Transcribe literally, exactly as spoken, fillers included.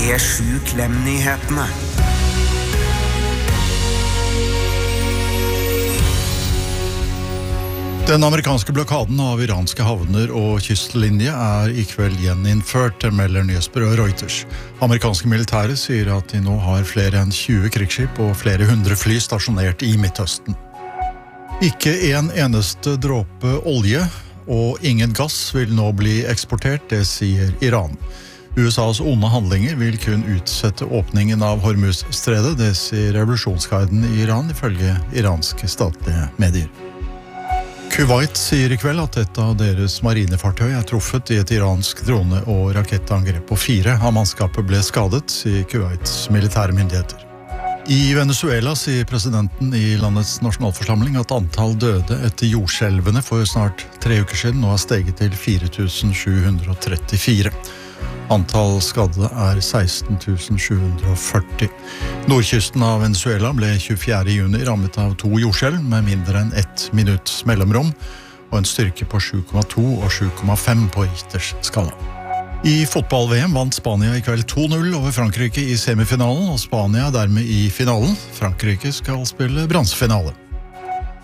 P sju Klem-nyhetene. Den amerikanske blokaden av iranske havner og kystlinje er i kveld gjeninnført, melder nyhetsbyrået Reuters. Amerikanske militære sier at de nå har flere enn tjue krigsskip og flere hundre fly stasjonert i Midtøsten. Ikke en eneste dråpe olje og ingen gass vil nå bli eksportert, det sier Iran. U S A's onde handlinger vil kun utsette åpningen av Hormuz-stredet, det sier revolusjonsguiden i Iran ifølge iranske statlige medier. Kuwait sier i kveld at et av deres marinefartøy er truffet i et iransk drone- og rakettangrep, og fire av mannskapet ble skadet, sier Kuwaits militære myndigheter. I Venezuela sier presidenten i landets nasjonalforsamling at antall døde etter jordskjelvene for snart tre uker siden nå har steget til fire tusen sju hundre trettifire. Antall skadde er seksten tusen sju hundre førti. Nordkysten av Venezuela ble tjuefjerde juni rammet av to jordskjelv med mindre enn ett minutts mellomrom, og en styrke på sju komma to og sju komma fem på Richters skala. I fotball-V M vant Spania i kveld to null over Frankrike i semifinalen, og Spania er dermed i finalen. Frankrike skal spille bronsefinale.